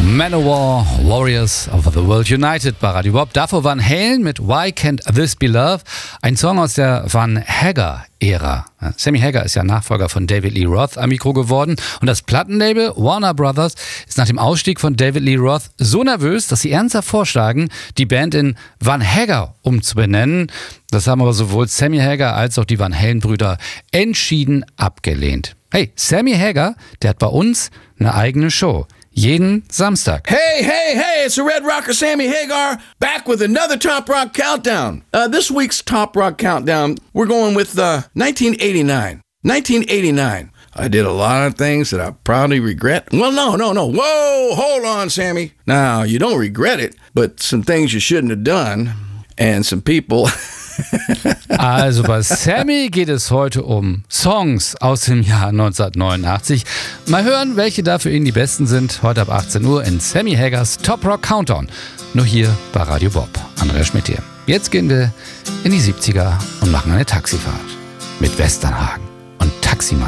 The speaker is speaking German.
Manowar, Warriors of the World United bei Radio Bob. Davor Van Halen mit Why Can't This Be Love? Ein Song aus der Van Hagar-Ära. Sammy Hagar ist ja Nachfolger von David Lee Roth am Mikro geworden. Und das Plattenlabel Warner Brothers ist nach dem Ausstieg von David Lee Roth so nervös, dass sie ernsthaft vorschlagen, die Band in Van Hagar umzubenennen. Das haben aber sowohl Sammy Hagar als auch die Van Halen-Brüder entschieden abgelehnt. Hey, Sammy Hagar, der hat bei uns eine eigene Show. Jeden Samstag. Hey, it's the Red Rocker Sammy Hagar back with another Top Rock Countdown. This week's Top Rock Countdown, we're going with 1989. 1989. I did a lot of things that I probably regret. Well, no. Whoa, hold on, Sammy. Now, you don't regret it, but some things you shouldn't have done and some people... Also bei Sammy geht es heute um Songs aus dem Jahr 1989. Mal hören, welche da für ihn die besten sind. Heute ab 18 Uhr in Sammy Hagars Top Rock Countdown. Nur hier bei Radio Bob. Andreas Schmidt hier. Jetzt gehen wir in die 70er und machen eine Taxifahrt. Mit Westernhagen und Taximan.